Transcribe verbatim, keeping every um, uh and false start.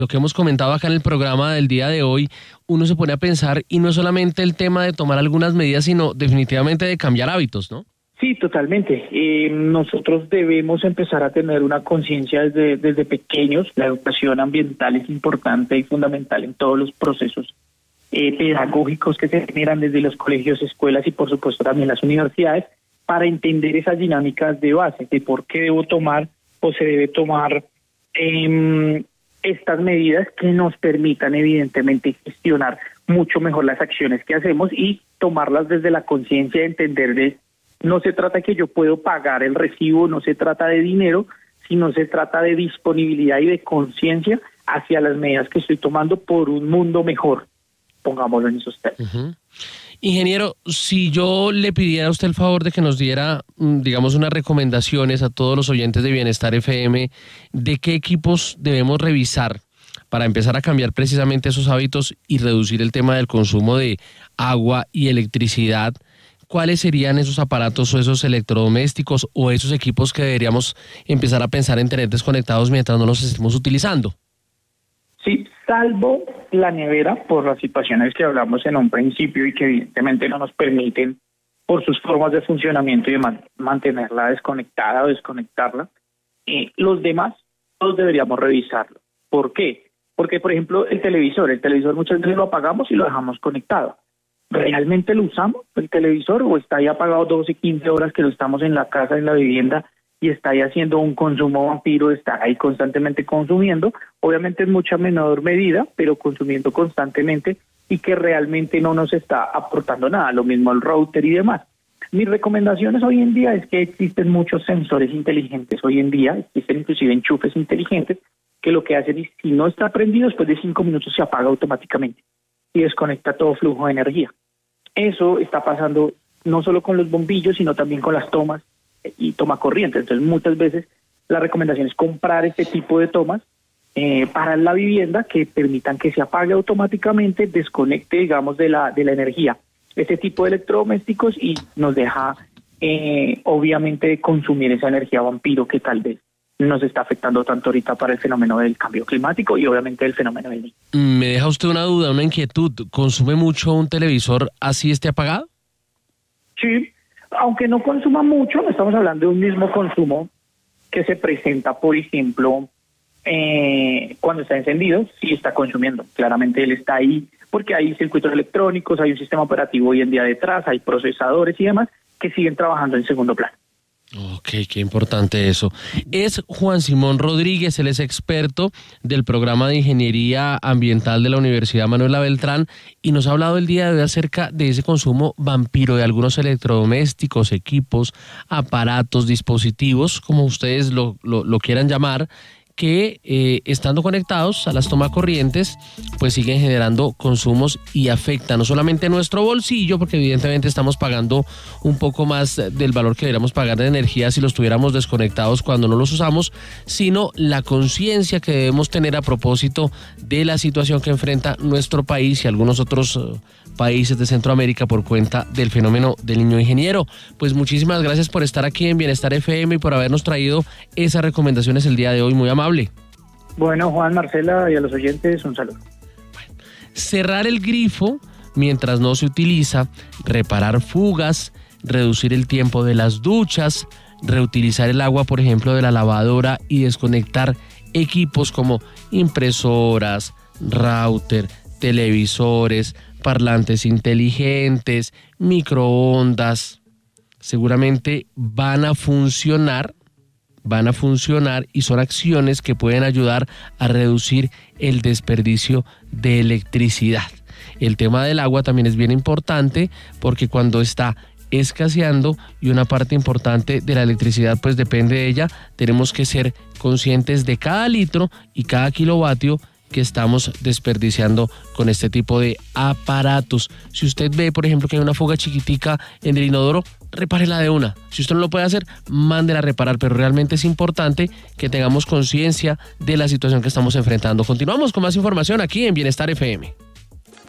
lo que hemos comentado acá en el programa del día de hoy, uno se pone a pensar y no es solamente el tema de tomar algunas medidas, sino definitivamente de cambiar hábitos, ¿no? Sí, totalmente. Eh, nosotros debemos empezar a tener una conciencia desde, desde pequeños. La educación ambiental es importante y fundamental en todos los procesos eh, pedagógicos que se generan desde los colegios, escuelas y por supuesto también las universidades, para entender esas dinámicas de base, de por qué debo tomar o se debe tomar eh, estas medidas que nos permitan evidentemente gestionar mucho mejor las acciones que hacemos y tomarlas desde la conciencia de entender de no se trata que yo puedo pagar el recibo, no se trata de dinero, sino se trata de disponibilidad y de conciencia hacia las medidas que estoy tomando por un mundo mejor, pongámoslo en esos términos. Uh-huh. Ingeniero, si yo le pidiera a usted el favor de que nos diera, digamos, unas recomendaciones a todos los oyentes de Bienestar F M, ¿de qué equipos debemos revisar para empezar a cambiar precisamente esos hábitos y reducir el tema del consumo de agua y electricidad? ¿Cuáles serían esos aparatos o esos electrodomésticos o esos equipos que deberíamos empezar a pensar en tener desconectados mientras no los estemos utilizando? Sí, salvo la nevera, por las situaciones que hablamos en un principio y que evidentemente no nos permiten, por sus formas de funcionamiento y de man- mantenerla desconectada o desconectarla, eh, los demás todos deberíamos revisarlo. ¿Por qué? Porque, por ejemplo, el televisor, el televisor muchas veces lo apagamos y lo dejamos conectado. ¿Realmente lo usamos el televisor o está ahí apagado doce, quince horas que lo estamos en la casa, en la vivienda y está ahí haciendo un consumo vampiro de estar ahí constantemente consumiendo? Obviamente en mucha menor medida, pero consumiendo constantemente y que realmente no nos está aportando nada, lo mismo el router y demás. Mis recomendaciones hoy en día es que existen muchos sensores inteligentes hoy en día, existen inclusive enchufes inteligentes que lo que hacen es, si no está prendido, después de cinco minutos se apaga automáticamente y desconecta todo flujo de energía. Eso está pasando no solo con los bombillos, sino también con las tomas y tomacorrientes. Entonces, muchas veces la recomendación es comprar este tipo de tomas eh, para la vivienda que permitan que se apague automáticamente, desconecte, digamos, de la de la energía este tipo de electrodomésticos y nos deja, eh, obviamente, consumir esa energía vampiro que tal vez nos está afectando tanto ahorita para el fenómeno del cambio climático y obviamente el fenómeno del niño. Me deja usted una duda, una inquietud. ¿Consume mucho un televisor así esté apagado? Sí, aunque no consuma mucho, no estamos hablando de un mismo consumo que se presenta, por ejemplo, eh, cuando está encendido, sí está consumiendo. Claramente él está ahí porque hay circuitos electrónicos, hay un sistema operativo hoy en día detrás, hay procesadores y demás que siguen trabajando en segundo plano. Ok, qué importante eso. Es Juan Simón Rodríguez, él es experto del programa de Ingeniería Ambiental de la Universidad Manuela Beltrán y nos ha hablado el día de hoy acerca de ese consumo vampiro de algunos electrodomésticos, equipos, aparatos, dispositivos, como ustedes lo, lo, lo quieran llamar, que eh, estando conectados a las tomacorrientes, pues siguen generando consumos y afecta no solamente nuestro bolsillo, porque evidentemente estamos pagando un poco más del valor que deberíamos pagar de energía si los tuviéramos desconectados cuando no los usamos, sino la conciencia que debemos tener a propósito de la situación que enfrenta nuestro país y algunos otros uh, países de Centroamérica por cuenta del fenómeno del niño ingeniero. Pues muchísimas gracias por estar aquí en Bienestar F M y por habernos traído esas recomendaciones el día de hoy, muy amable. Bueno, Juan, Marcela y a los oyentes, un saludo. Bueno, cerrar el grifo mientras no se utiliza, reparar fugas, reducir el tiempo de las duchas, reutilizar el agua, por ejemplo, de la lavadora y desconectar equipos como impresoras, router, televisores, parlantes inteligentes, microondas. Seguramente van a funcionar van a funcionar y son acciones que pueden ayudar a reducir el desperdicio de electricidad. El tema del agua también es bien importante porque cuando está escaseando y una parte importante de la electricidad pues depende de ella, tenemos que ser conscientes de cada litro y cada kilovatio que estamos desperdiciando con este tipo de aparatos. Si usted ve, por ejemplo, que hay una fuga chiquitica en el inodoro, repárela de una. Si usted no lo puede hacer, mándela a reparar, pero realmente es importante que tengamos conciencia de la situación que estamos enfrentando. Continuamos con más información aquí en Bienestar F M.